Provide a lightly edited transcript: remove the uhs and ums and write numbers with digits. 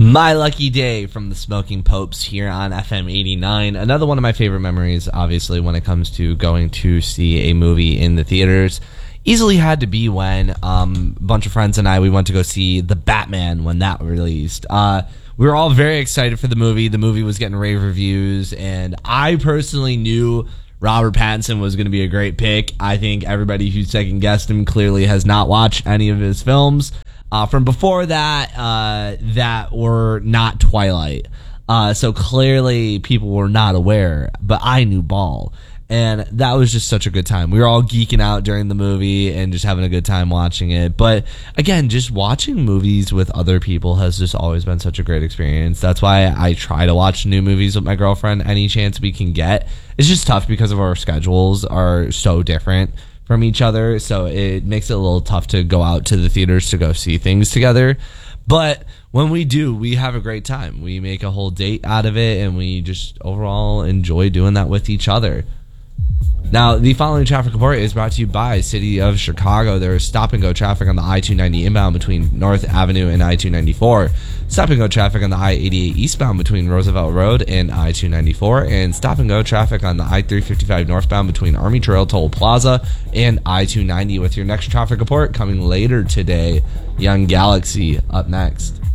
My Lucky Day from the Smoking Popes here on FM 89. Another one of my favorite memories, obviously, when it comes to going to see a movie in the theaters. Easily had to be when a bunch of friends and we went to go see The Batman when that released. We were all very excited for the movie. The movie was getting rave reviews, and I personally knew Robert Pattinson was going to be a great pick. I think everybody who second-guessed him clearly has not watched any of his films from before that that were not Twilight. So clearly people were not aware, but I knew ball. And that was just such a good time. We were all geeking out during the movie and just having a good time watching it. But again, just watching movies with other people has just always been such a great experience. That's why I try to watch new movies with my girlfriend any chance we can get. It's just tough because of our schedules are so different from each other. So it makes it a little tough to go out to the theaters to go see things together. But when we do, we have a great time. We make a whole date out of it, and we just overall enjoy doing that with each other. Now, the following traffic report is brought to you by City of Chicago. There is stop-and-go traffic on the I-290 inbound between North Avenue and I-294. Stop-and-go traffic on the I-88 eastbound between Roosevelt Road and I-294. And stop-and-go traffic on the I-355 northbound between Army Trail Toll Plaza and I-290. With your next traffic report coming later today, Young Galaxy up next.